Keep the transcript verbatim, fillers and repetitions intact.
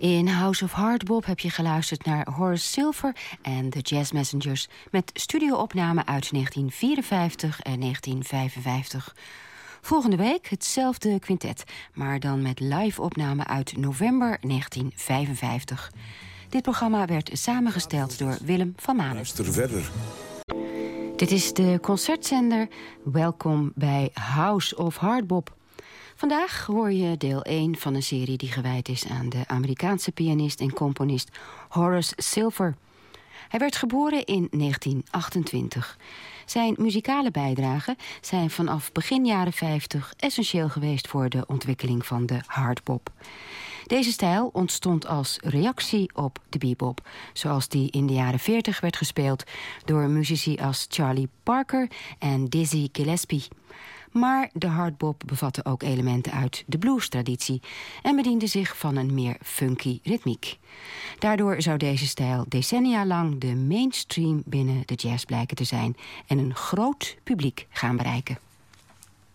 In House of Hardbop heb je geluisterd naar Horace Silver en The Jazz Messengers met studioopnamen uit negentien vierenvijftig en negentien vijfenvijftig. Volgende week hetzelfde quintet, maar dan met live-opnamen uit november negentien vijfenvijftig. Dit programma werd samengesteld door Willem van Manen. Luister verder. Dit is de concertzender. Welkom bij House of Hardbop. Vandaag hoor je deel één van een serie die gewijd is aan de Amerikaanse pianist en componist Horace Silver. Hij werd geboren in negentien achtentwintig. Zijn muzikale bijdragen zijn vanaf begin jaren vijftig essentieel geweest voor de ontwikkeling van de hardbop. Deze stijl ontstond als reactie op de bebop, zoals die in de jaren veertig werd gespeeld door muzici als Charlie Parker en Dizzy Gillespie. Maar de hardbop bevatte ook elementen uit de blues-traditie en bediende zich van een meer funky ritmiek. Daardoor zou deze stijl decennia lang de mainstream binnen de jazz blijken te zijn en een groot publiek gaan bereiken.